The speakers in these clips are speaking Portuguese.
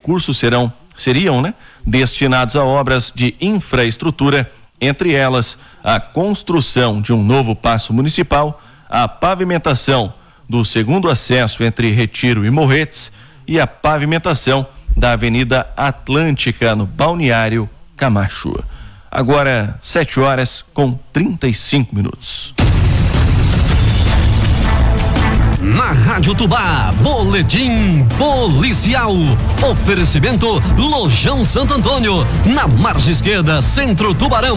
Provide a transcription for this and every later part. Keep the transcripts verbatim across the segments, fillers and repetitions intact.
recursos serão, seriam, né, destinados a obras de infraestrutura, entre elas a construção de um novo paço municipal, a pavimentação do segundo acesso entre Retiro e Morretes e a pavimentação da Avenida Atlântica no Balneário Camacho. Agora, sete horas com trinta e cinco minutos. Na Rádio Tubá, boletim policial. Oferecimento Lojão Santo Antônio, na margem esquerda, Centro Tubarão.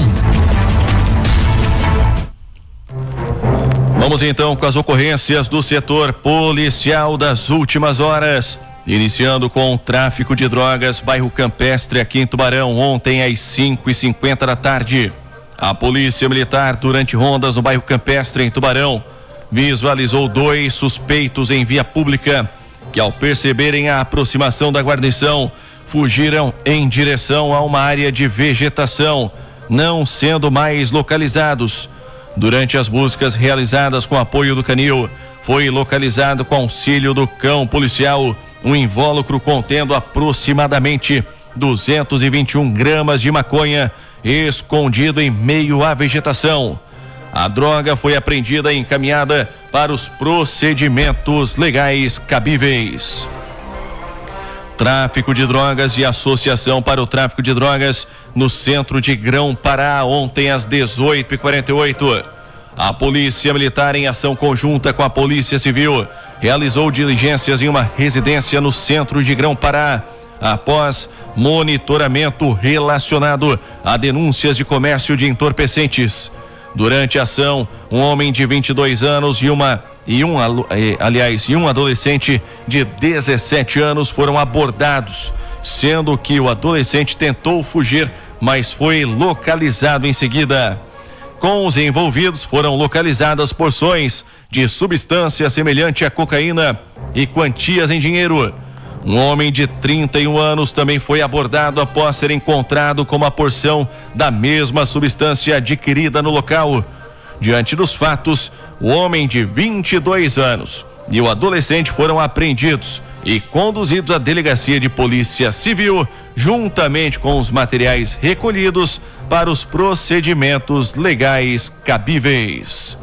Vamos então com as ocorrências do setor policial das últimas horas. Iniciando com o tráfico de drogas, bairro Campestre, aqui em Tubarão, ontem às cinco e cinquenta da tarde. A polícia militar, durante rondas no bairro Campestre, em Tubarão, visualizou dois suspeitos em via pública que, ao perceberem a aproximação da guarnição, fugiram em direção a uma área de vegetação, não sendo mais localizados. Durante as buscas realizadas com apoio do canil, foi localizado com auxílio do cão policial um invólucro contendo aproximadamente duzentos e vinte e um gramas de maconha escondido em meio à vegetação. A droga foi apreendida e encaminhada para os procedimentos legais cabíveis. Tráfico de drogas e associação para o tráfico de drogas no centro de Grão-Pará, ontem às dezoito e quarenta e oito. A Polícia Militar, em ação conjunta com a Polícia Civil, realizou diligências em uma residência no centro de Grão-Pará, após monitoramento relacionado a denúncias de comércio de entorpecentes. Durante a ação, um homem de vinte e dois anos e uma e um aliás e um adolescente de dezessete anos foram abordados, sendo que o adolescente tentou fugir, mas foi localizado em seguida. Com os envolvidos foram localizadas porções de substância semelhante à cocaína e quantias em dinheiro. Um homem de trinta e um anos também foi abordado após ser encontrado com uma porção da mesma substância adquirida no local. Diante dos fatos, o homem de vinte e dois anos e o adolescente foram apreendidos e conduzidos à delegacia de polícia civil, juntamente com os materiais recolhidos para os procedimentos legais cabíveis.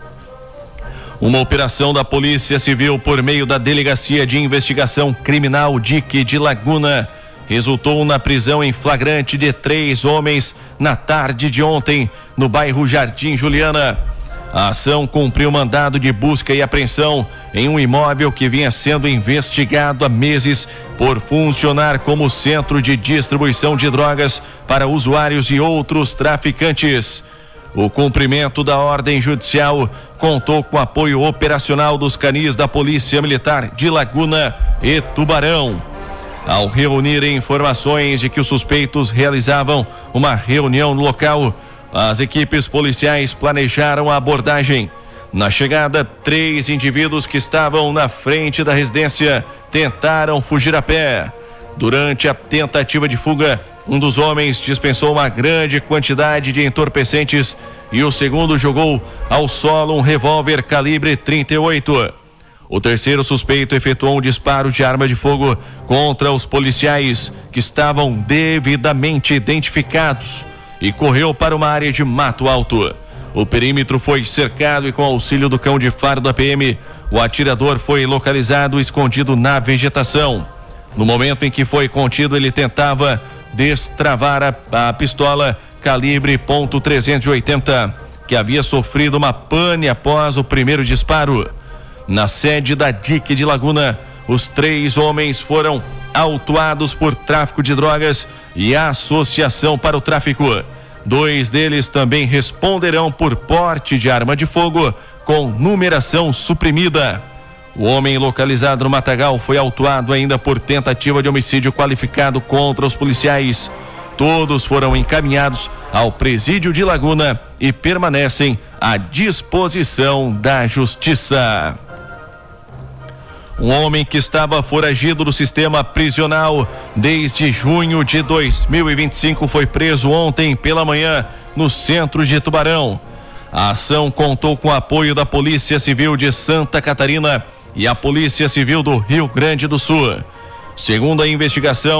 Uma operação da Polícia Civil por meio da Delegacia de Investigação Criminal D I C de Laguna resultou na prisão em flagrante de três homens na tarde de ontem, no bairro Jardim Juliana. A ação cumpriu mandado de busca e apreensão em um imóvel que vinha sendo investigado há meses por funcionar como centro de distribuição de drogas para usuários e outros traficantes. O cumprimento da ordem judicial contou com apoio operacional dos canis da Polícia Militar de Laguna e Tubarão. Ao reunirem informações de que os suspeitos realizavam uma reunião no local, as equipes policiais planejaram a abordagem. Na chegada, três indivíduos que estavam na frente da residência tentaram fugir a pé. Durante a tentativa de fuga, um dos homens dispensou uma grande quantidade de entorpecentes e o segundo jogou ao solo um revólver calibre trinta e oito. O terceiro suspeito efetuou um disparo de arma de fogo contra os policiais, que estavam devidamente identificados, e correu para uma área de mato alto. O perímetro foi cercado e, com auxílio do cão de faro da P M, o atirador foi localizado escondido na vegetação. No momento em que foi contido, ele tentava destravar a, a pistola calibre ponto trezentos e oitenta, que havia sofrido uma pane após o primeiro disparo. Na sede da D I C de Laguna, os três homens foram autuados por tráfico de drogas e associação para o tráfico. Dois deles também responderão por porte de arma de fogo com numeração suprimida. O homem localizado no matagal foi autuado ainda por tentativa de homicídio qualificado contra os policiais. Todos foram encaminhados ao presídio de Laguna e permanecem à disposição da justiça. Um homem que estava foragido do sistema prisional desde junho de dois mil e vinte e cinco foi preso ontem pela manhã no centro de Tubarão. A ação contou com o apoio da Polícia Civil de Santa Catarina e a Polícia Civil do Rio Grande do Sul. Segundo a investigação,